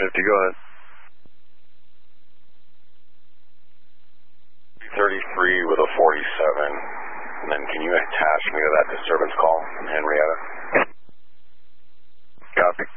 350, go ahead. 33 with a 47. And then can you attach me to that disturbance call from Henrietta? Copy.